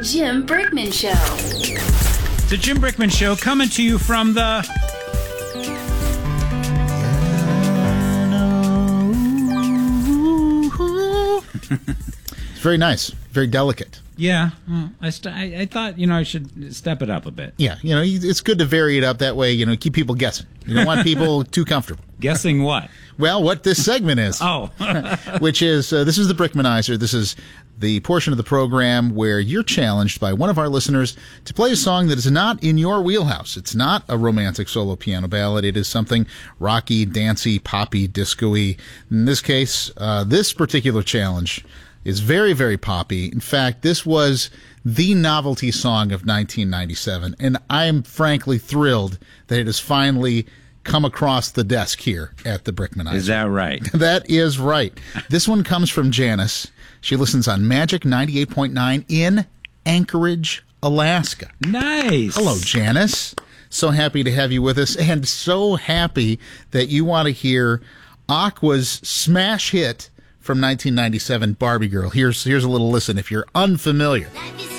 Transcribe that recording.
Jim Brickman Show. The Jim Brickman Show coming to you from the... It's very nice, very delicate. Yeah, I thought, I should step it up a bit. Yeah, it's good to vary it up that way, keep people guessing. You don't want people too comfortable. Guessing what? Well, what this segment is. Oh. Which is, this is the Brickmanizer. This is the portion of the program where you're challenged by one of our listeners to play a song that is not in your wheelhouse. It's not a romantic solo piano ballad. It is something rocky, dancey, poppy, disco-y. In this case, this particular challenge is very, very poppy. In fact, this was the novelty song of 1997, and I am frankly thrilled that it has finally come across the desk here at the Brickmanizer. Is that right? That is right. This one comes from Janice. She listens on Magic 98.9 in Anchorage, Alaska. Nice. Hello, Janice. So happy to have you with us, and so happy that you want to hear Aqua's smash hit from 1997, Barbie Girl. Here's a little listen if you're unfamiliar. Life is